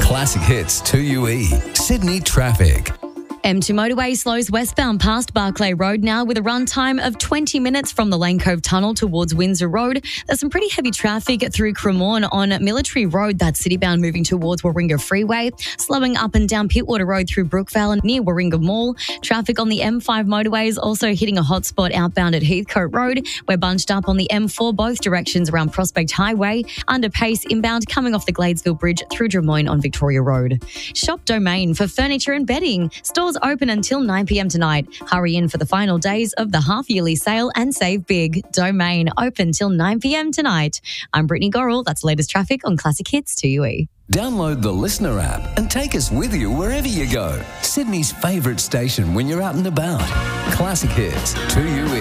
Classic Hits 2UE. Sydney traffic. M2 motorway slows westbound past Barclay Road now with a run time of 20 minutes from the Lane Cove Tunnel towards Windsor Road. There's some pretty heavy traffic through Cremorne on Military Road, that's citybound moving towards Warringah Freeway. Slowing up and down Pittwater Road through Brookvale and near Warringah Mall. Traffic on the M5 motorway is also hitting a hotspot outbound at Heathcote Road. We're bunched up on the M4 both directions around Prospect Highway. Under pace inbound coming off the Gladesville Bridge through Drummoyne on Victoria Road. Shop Domain for furniture and bedding. Stores open until 9 p.m. tonight. Hurry in for the final days of the half-yearly sale and save big. Domain open till 9 p.m. tonight. I'm Brittany Gorrell. That's the latest traffic on Classic Hits 2UE. Download the Listener app and take us with you wherever you go. Sydney's favourite station when you're out and about. Classic Hits 2UE.